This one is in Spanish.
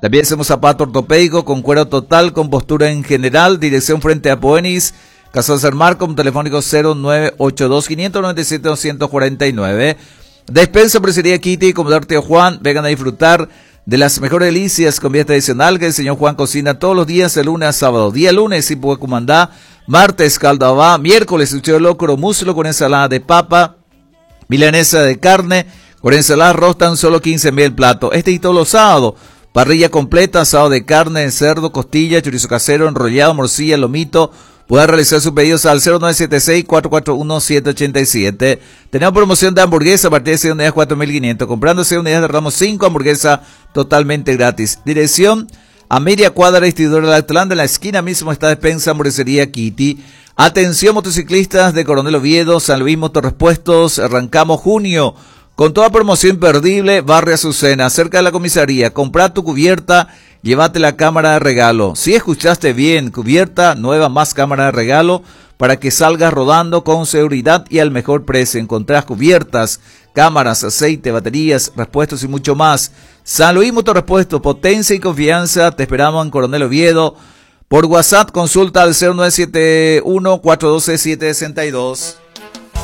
También hacemos zapato ortopédico con cuero total, con postura en general, dirección frente a Poenis, Casa San Marcos, telefónico 0982-597-249. Despensa Presería Kitty, Comedor Tío Juan, vengan a disfrutar de las mejores delicias con vida tradicional que el señor Juan cocina todos los días, de lunes a sábado. Día lunes, Sipuecumandá, martes, caldabá, miércoles, sucho de locro, muslo con ensalada de papa, milanesa de carne, con ensalada arroz, tan solo 15.000 el plato. Y todos los sábados, parrilla completa, asado de carne, cerdo, costilla, chorizo casero, enrollado, morcilla, lomito. Pueden realizar sus pedidos al 0976-441-787. Tenemos promoción de hamburguesa a partir de 6 unidades 4.500. Comprando 6 unidades derramos 5 hamburguesas totalmente gratis. Dirección a media cuadra distribuidora de Atlanta, en la esquina mismo está Despensa Hamburguesería Kitty. Atención motociclistas de Coronel Oviedo, San Luis Motorrepuestos, arrancamos junio con toda promoción imperdible, Barrio Azucena, cerca de la comisaría. Compra tu cubierta, llévate la cámara de regalo. Si escuchaste bien, cubierta nueva más cámara de regalo para que salgas rodando con seguridad y al mejor precio. Encontrás cubiertas, cámaras, aceite, baterías, repuestos y mucho más. San Luis Motorrepuestos, potencia y confianza. Te esperamos en Coronel Oviedo. Por WhatsApp consulta al 0971-412-762.